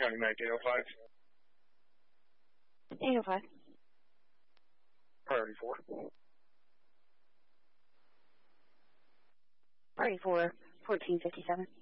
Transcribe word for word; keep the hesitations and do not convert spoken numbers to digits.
County Mac eight oh five. eight oh five. Priority four. Priority four, fourteen fifty-seven.